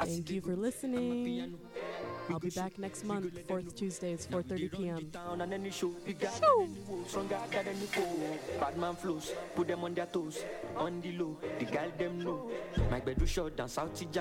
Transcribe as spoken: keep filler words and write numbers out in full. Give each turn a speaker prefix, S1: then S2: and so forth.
S1: Thank you for listening. I'll be back next month, fourth Tuesdays, four thirty p.m.
S2: Bad man flows, put them on their toes. On the low, the girl them know. My bedroom short down South